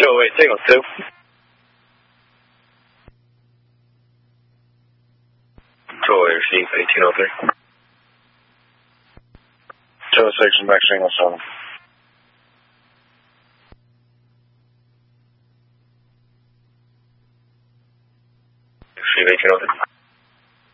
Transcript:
Joey, Tango 2. Joey, receive 1803. Joey, section back single 7. Receive 1803.